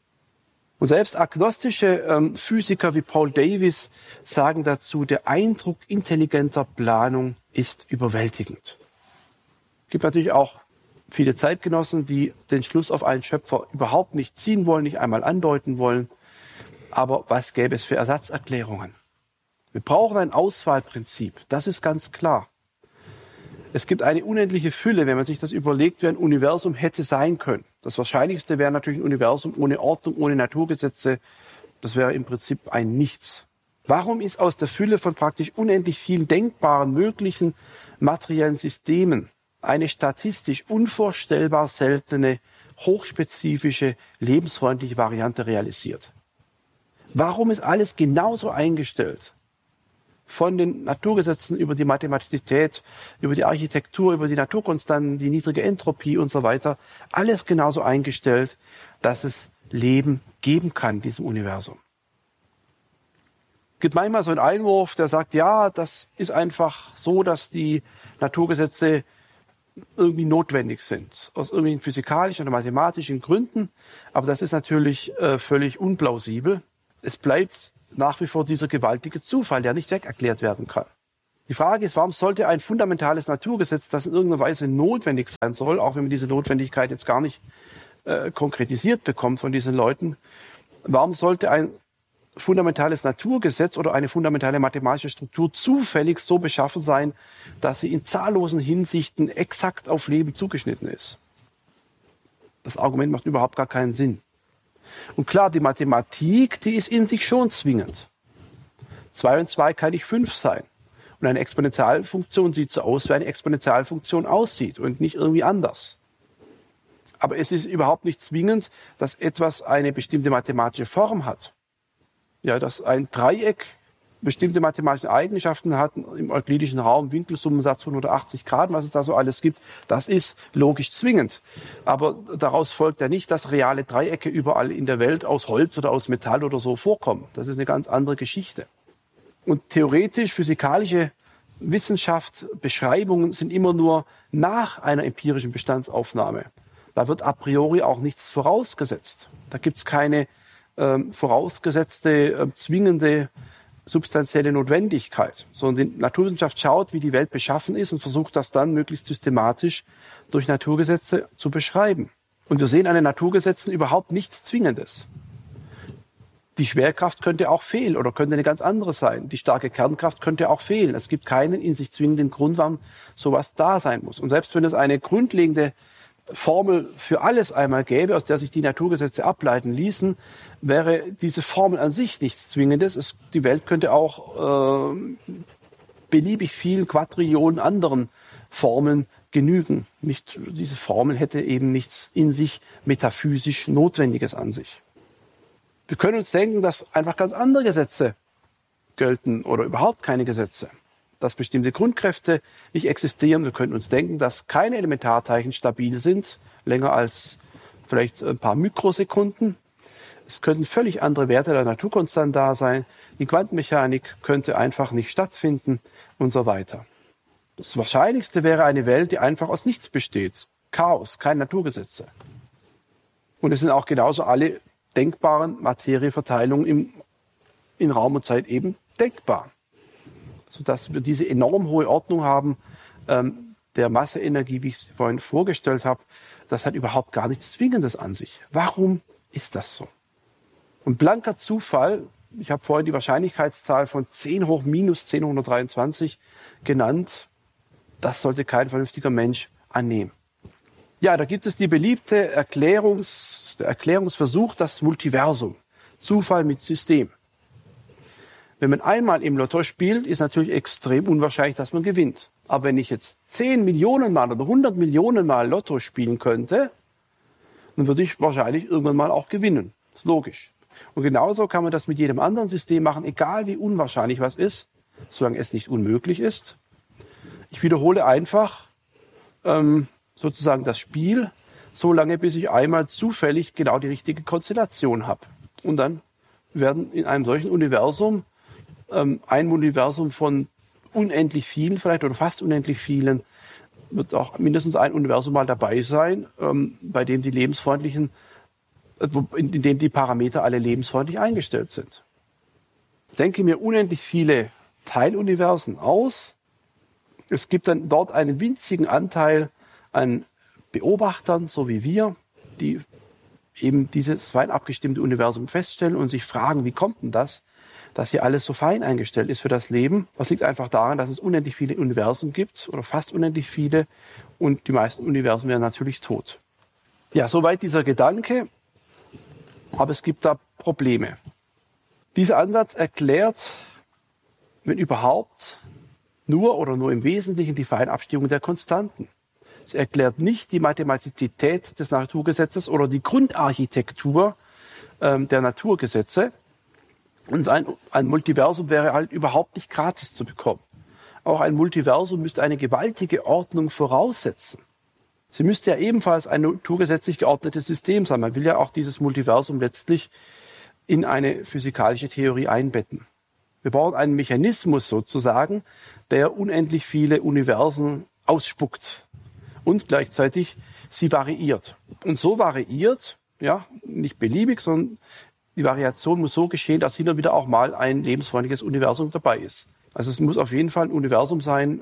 Und selbst agnostische Physiker wie Paul Davies sagen dazu, der Eindruck intelligenter Planung ist überwältigend. Es gibt natürlich auch viele Zeitgenossen, die den Schluss auf einen Schöpfer überhaupt nicht ziehen wollen, nicht einmal andeuten wollen. Aber was gäbe es für Ersatzerklärungen? Wir brauchen ein Auswahlprinzip, das ist ganz klar. Es gibt eine unendliche Fülle, wenn man sich das überlegt, wie ein Universum hätte sein können. Das Wahrscheinlichste wäre natürlich ein Universum ohne Ordnung, ohne Naturgesetze. Das wäre im Prinzip ein Nichts. Warum ist aus der Fülle von praktisch unendlich vielen denkbaren, möglichen materiellen Systemen eine statistisch unvorstellbar seltene, hochspezifische, lebensfreundliche Variante realisiert? Warum ist alles genauso eingestellt? Von den Naturgesetzen über die Mathematizität, über die Architektur, über die Naturkonstanten, die niedrige Entropie und so weiter. Alles genauso eingestellt, dass es Leben geben kann in diesem Universum. gibt manchmal so einen Einwurf, der sagt, ja, das ist einfach so, dass die Naturgesetze irgendwie notwendig sind, aus irgendwelchen physikalischen oder mathematischen Gründen. Aber das ist natürlich völlig unplausibel. Es bleibt nach wie vor dieser gewaltige Zufall, der nicht wegerklärt werden kann. Die Frage ist, warum sollte ein fundamentales Naturgesetz, das in irgendeiner Weise notwendig sein soll, auch wenn man diese Notwendigkeit jetzt gar nicht konkretisiert bekommt von diesen Leuten, warum sollte ein fundamentales Naturgesetz oder eine fundamentale mathematische Struktur zufällig so beschaffen sein, dass sie in zahllosen Hinsichten exakt auf Leben zugeschnitten ist? Das Argument macht überhaupt gar keinen Sinn. Und klar, die Mathematik, die ist in sich schon zwingend. 2 und 2 kann nicht 5 sein. Und eine Exponentialfunktion sieht so aus, wie eine Exponentialfunktion aussieht und nicht irgendwie anders. Aber es ist überhaupt nicht zwingend, dass etwas eine bestimmte mathematische Form hat. Ja, dass ein Dreieck bestimmte mathematische Eigenschaften hat, im euklidischen Raum, Winkelsummensatz von 180 Grad, was es da so alles gibt, das ist logisch zwingend. Aber daraus folgt ja nicht, dass reale Dreiecke überall in der Welt aus Holz oder aus Metall oder so vorkommen. Das ist eine ganz andere Geschichte. Und theoretisch, physikalische Wissenschaft, Beschreibungen sind immer nur nach einer empirischen Bestandsaufnahme. Da wird a priori auch nichts vorausgesetzt. Da gibt es keine vorausgesetzte, zwingende, substanzielle Notwendigkeit, sondern die Naturwissenschaft schaut, wie die Welt beschaffen ist und versucht das dann möglichst systematisch durch Naturgesetze zu beschreiben. Und wir sehen an den Naturgesetzen überhaupt nichts Zwingendes. Die Schwerkraft könnte auch fehlen oder könnte eine ganz andere sein. Die starke Kernkraft könnte auch fehlen. Es gibt keinen in sich zwingenden Grund, warum sowas da sein muss. Und selbst wenn es eine grundlegende Formel für alles einmal gäbe, aus der sich die Naturgesetze ableiten ließen, wäre diese Formel an sich nichts Zwingendes. Die Welt könnte auch beliebig vielen Quadrillionen anderen Formeln genügen. Diese Formel hätte eben nichts in sich metaphysisch Notwendiges an sich. Wir können uns denken, dass einfach ganz andere Gesetze gelten oder überhaupt keine Gesetze. Dass bestimmte Grundkräfte nicht existieren. Wir können uns denken, dass keine Elementarteilchen stabil sind, länger als vielleicht ein paar Mikrosekunden. Es könnten völlig andere Werte der Naturkonstant da sein. Die Quantenmechanik könnte einfach nicht stattfinden und so weiter. Das Wahrscheinlichste wäre eine Welt, die einfach aus nichts besteht. Chaos, keine Naturgesetze. Und es sind auch genauso alle denkbaren Materieverteilungen in Raum und Zeit eben denkbar. Sodass wir diese enorm hohe Ordnung haben der Masseenergie, wie ich es vorhin vorgestellt habe. Das hat überhaupt gar nichts Zwingendes an sich. Warum ist das so? Und blanker Zufall, ich habe vorhin die Wahrscheinlichkeitszahl von 10 hoch minus 10 hoch 123 genannt, das sollte kein vernünftiger Mensch annehmen. Ja, da gibt es die beliebte Erklärungsversuch, das Multiversum. Zufall mit System. Wenn man einmal im Lotto spielt, ist natürlich extrem unwahrscheinlich, dass man gewinnt. Aber wenn ich jetzt 10 Millionen Mal oder 100 Millionen Mal Lotto spielen könnte, dann würde ich wahrscheinlich irgendwann mal auch gewinnen. Das ist logisch. Und genauso kann man das mit jedem anderen System machen, egal wie unwahrscheinlich was ist, solange es nicht unmöglich ist. Ich wiederhole einfach sozusagen das Spiel, so lange bis ich einmal zufällig genau die richtige Konstellation habe. Und dann werden in einem solchen Universum ein Universum von unendlich vielen vielleicht oder fast unendlich vielen, wird auch mindestens ein Universum mal dabei sein, bei dem die lebensfreundlichen, in dem die Parameter alle lebensfreundlich eingestellt sind. Ich denke mir unendlich viele Teiluniversen aus. Es gibt dann dort einen winzigen Anteil an Beobachtern, so wie wir, die eben dieses fein abgestimmte Universum feststellen und sich fragen, wie kommt denn das, dass hier alles so fein eingestellt ist für das Leben? Das liegt einfach daran, dass es unendlich viele Universen gibt oder fast unendlich viele und die meisten Universen wären natürlich tot. Ja, soweit dieser Gedanke, aber es gibt da Probleme. Dieser Ansatz erklärt, wenn überhaupt, nur oder nur im Wesentlichen die Feinabstimmung der Konstanten. Es erklärt nicht die Mathematizität des Naturgesetzes oder die Grundarchitektur der Naturgesetze. Und ein Multiversum wäre halt überhaupt nicht gratis zu bekommen. Auch ein Multiversum müsste eine gewaltige Ordnung voraussetzen. Sie müsste ja ebenfalls ein naturgesetzlich geordnetes System sein. Man will ja auch dieses Multiversum letztlich in eine physikalische Theorie einbetten. Wir brauchen einen Mechanismus sozusagen, der unendlich viele Universen ausspuckt und gleichzeitig sie variiert. Und so variiert, ja, nicht beliebig, sondern die Variation muss so geschehen, dass hin und wieder auch mal ein lebensfreundliches Universum dabei ist. Also es muss auf jeden Fall ein Universum sein,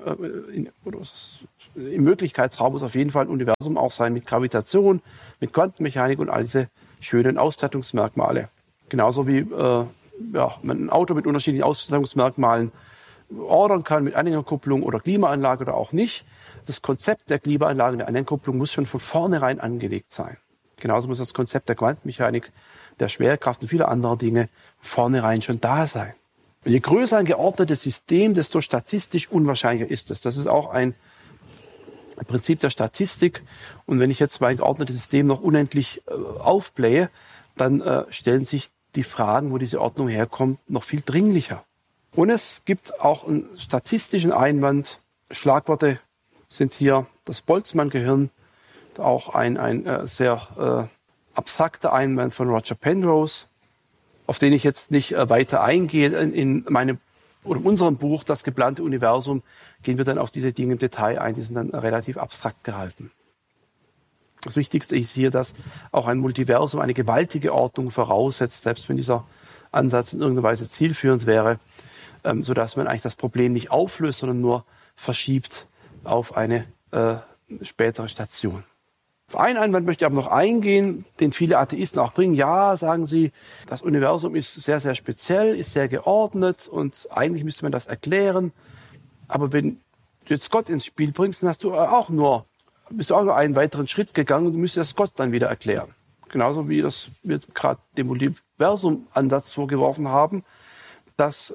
im Möglichkeitsraum muss auf jeden Fall ein Universum auch sein mit Gravitation, mit Quantenmechanik und all diese schönen Ausstattungsmerkmale. Genauso wie man ein Auto mit unterschiedlichen Ausstattungsmerkmalen ordern kann, mit Anhängerkupplung oder Klimaanlage oder auch nicht. Das Konzept der Klimaanlage und der Anhängerkupplung muss schon von vornherein angelegt sein. Genauso muss das Konzept der Quantenmechanik, der Schwerkraft und vieler anderer Dinge von vornherein schon da sein. Und je größer ein geordnetes System, desto statistisch unwahrscheinlicher ist es. Das ist auch ein Prinzip der Statistik. Und wenn ich jetzt mein geordnetes System noch unendlich aufblähe, dann stellen sich die Fragen, wo diese Ordnung herkommt, noch viel dringlicher. Und es gibt auch einen statistischen Einwand. Schlagworte sind hier das Boltzmann-Gehirn, auch ein sehr abstrakter Einwand von Roger Penrose, auf den ich jetzt nicht weiter eingehe. In unserem Buch, Das geplante Universum, gehen wir dann auf diese Dinge im Detail ein. Die sind dann relativ abstrakt gehalten. Das Wichtigste ist hier, dass auch ein Multiversum eine gewaltige Ordnung voraussetzt, selbst wenn dieser Ansatz in irgendeiner Weise zielführend wäre, sodass man eigentlich das Problem nicht auflöst, sondern nur verschiebt auf eine spätere Station. Auf einen Einwand möchte ich aber noch eingehen, den viele Atheisten auch bringen. Ja, sagen sie, das Universum ist sehr, sehr speziell, ist sehr geordnet und eigentlich müsste man das erklären. Aber wenn du jetzt Gott ins Spiel bringst, dann bist du auch nur einen weiteren Schritt gegangen und du müsstest das Gott dann wieder erklären. Genauso wie das wir gerade dem Universum-Ansatz vorgeworfen haben, dass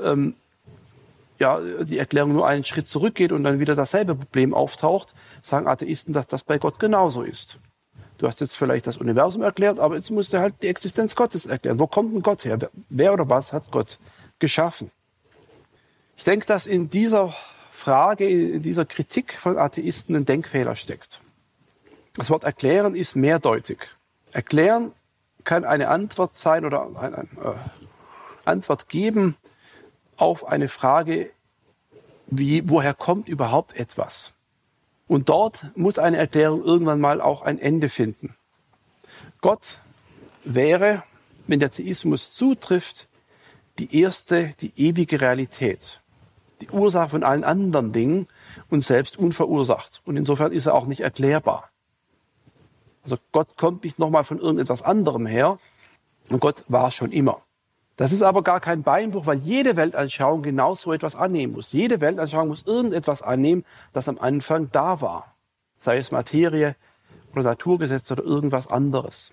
die Erklärung nur einen Schritt zurückgeht und dann wieder dasselbe Problem auftaucht, sagen Atheisten, dass das bei Gott genauso ist. Du hast jetzt vielleicht das Universum erklärt, aber jetzt musst du halt die Existenz Gottes erklären. Wo kommt denn Gott her? Wer oder was hat Gott geschaffen? Ich denke, dass in dieser Frage, in dieser Kritik von Atheisten ein Denkfehler steckt. Das Wort erklären ist mehrdeutig. Erklären kann eine Antwort sein oder eine Antwort geben auf eine Frage, wie, woher kommt überhaupt etwas? Und dort muss eine Erklärung irgendwann mal auch ein Ende finden. Gott wäre, wenn der Theismus zutrifft, die ewige Realität. Die Ursache von allen anderen Dingen und selbst unverursacht. Und insofern ist er auch nicht erklärbar. Also Gott kommt nicht nochmal von irgendetwas anderem her und Gott war schon immer. Das ist aber gar kein Beinbruch, weil jede Weltanschauung genau so etwas annehmen muss. Jede Weltanschauung muss irgendetwas annehmen, das am Anfang da war. Sei es Materie oder Naturgesetze oder irgendwas anderes.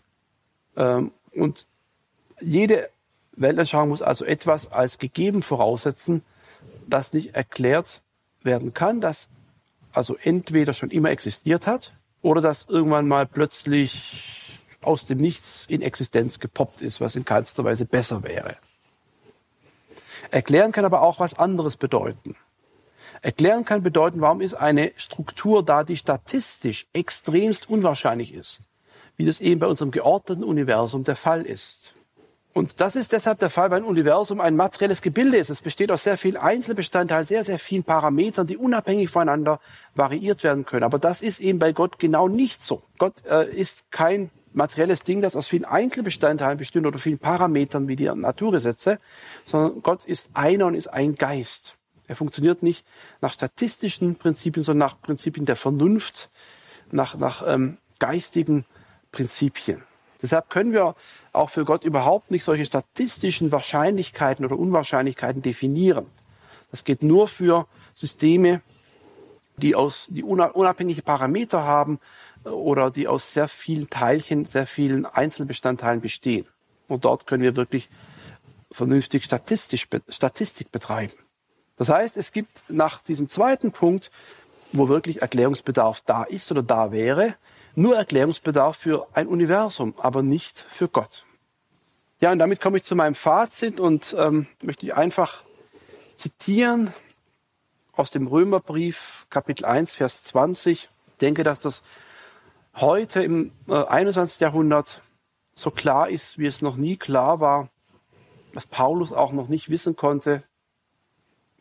Und jede Weltanschauung muss also etwas als gegeben voraussetzen, das nicht erklärt werden kann, das also entweder schon immer existiert hat oder das irgendwann mal plötzlich aus dem Nichts in Existenz gepoppt ist, was in keinster Weise besser wäre. Erklären kann aber auch was anderes bedeuten. Erklären kann bedeuten, warum ist eine Struktur da, die statistisch extremst unwahrscheinlich ist, wie das eben bei unserem geordneten Universum der Fall ist. Und das ist deshalb der Fall, weil ein Universum ein materielles Gebilde ist. Es besteht aus sehr vielen Einzelbestandteilen, sehr, sehr vielen Parametern, die unabhängig voneinander variiert werden können. Aber das ist eben bei Gott genau nicht so. Gott ist kein materielles Ding, das aus vielen Einzelbestandteilen besteht oder vielen Parametern wie die Naturgesetze, sondern Gott ist einer und ist ein Geist. Er funktioniert nicht nach statistischen Prinzipien, sondern nach Prinzipien der Vernunft, nach geistigen Prinzipien. Deshalb können wir auch für Gott überhaupt nicht solche statistischen Wahrscheinlichkeiten oder Unwahrscheinlichkeiten definieren. Das geht nur für Systeme, die unabhängige Parameter haben oder die aus sehr vielen Teilchen, sehr vielen Einzelbestandteilen bestehen. Und dort können wir wirklich vernünftig Statistik betreiben. Das heißt, es gibt nach diesem zweiten Punkt, wo wirklich Erklärungsbedarf da ist oder da wäre, nur Erklärungsbedarf für ein Universum, aber nicht für Gott. Ja, und damit komme ich zu meinem Fazit und möchte ich einfach zitieren aus dem Römerbrief, Kapitel 1, Vers 20. Ich denke, dass das heute im 21. Jahrhundert so klar ist, wie es noch nie klar war, dass Paulus auch noch nicht wissen konnte,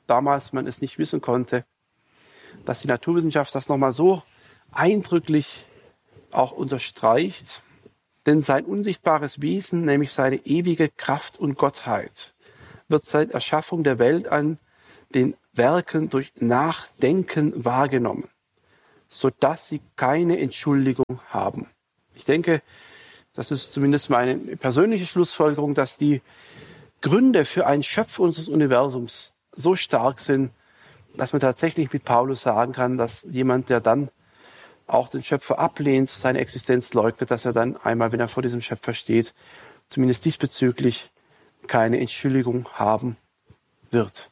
damals man es nicht wissen konnte, dass die Naturwissenschaft das nochmal so eindrücklich auch unterstreicht. Denn sein unsichtbares Wesen, nämlich seine ewige Kraft und Gottheit, wird seit Erschaffung der Welt an den Werken durch Nachdenken wahrgenommen, sodass sie keine Entschuldigung haben. Ich denke, das ist zumindest meine persönliche Schlussfolgerung, dass die Gründe für einen Schöpfer unseres Universums so stark sind, dass man tatsächlich mit Paulus sagen kann, dass jemand, der dann auch den Schöpfer ablehnt, seine Existenz leugnet, dass er dann einmal, wenn er vor diesem Schöpfer steht, zumindest diesbezüglich keine Entschuldigung haben wird.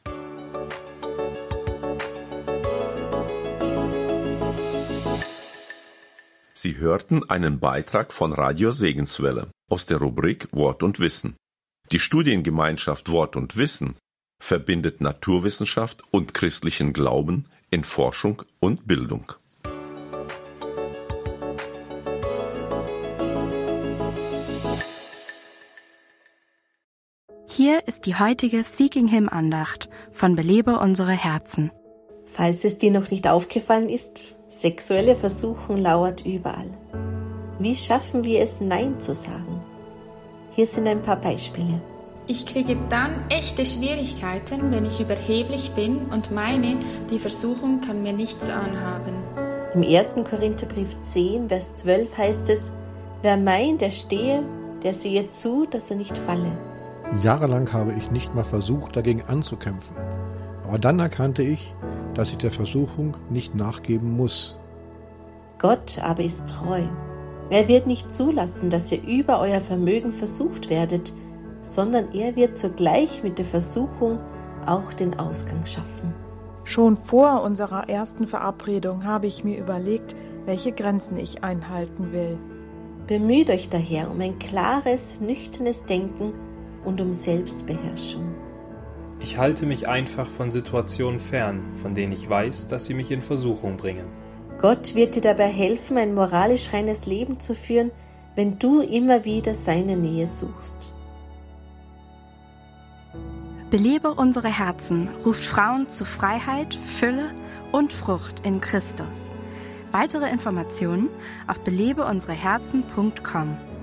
Sie hörten einen Beitrag von Radio Segenswelle aus der Rubrik Wort und Wissen. Die Studiengemeinschaft Wort und Wissen verbindet Naturwissenschaft und christlichen Glauben in Forschung und Bildung.
Hier ist die heutige Seeking Him Andacht von Belebe unsere Herzen.
Falls es dir noch nicht aufgefallen ist, sexuelle Versuchung lauert überall. Wie schaffen wir es, Nein zu sagen? Hier sind ein paar Beispiele.
Ich kriege dann echte Schwierigkeiten, wenn ich überheblich bin und meine, die Versuchung kann mir nichts anhaben.
Im 1. Korintherbrief 10, Vers 12 heißt es, wer meint, er stehe, der sehe zu, dass er nicht falle.
Jahrelang habe ich nicht mal versucht, dagegen anzukämpfen. Aber dann erkannte ich, dass ich der Versuchung nicht nachgeben muss.
Gott aber ist treu. Er wird nicht zulassen, dass ihr über euer Vermögen versucht werdet, sondern er wird zugleich mit der Versuchung auch den Ausgang schaffen.
Schon vor unserer ersten Verabredung habe ich mir überlegt, welche Grenzen ich einhalten will.
Bemüht euch daher um ein klares, nüchternes Denken und um Selbstbeherrschung.
Ich halte mich einfach von Situationen fern, von denen ich weiß, dass sie mich in Versuchung bringen.
Gott wird dir dabei helfen, ein moralisch reines Leben zu führen, wenn du immer wieder seine Nähe suchst.
Belebe unsere Herzen ruft Frauen zu Freiheit, Fülle und Frucht in Christus. Weitere Informationen auf belebeunsereherzen.com.